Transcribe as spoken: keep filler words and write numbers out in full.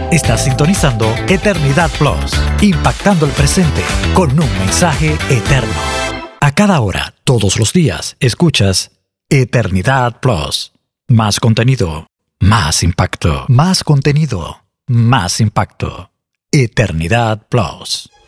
Estás sintonizando Eternidad Plus, impactando el presente con un mensaje eterno. A cada hora, todos los días, escuchas Eternidad Plus. Más contenido, más impacto. Más contenido, más impacto. Eternidad Plus.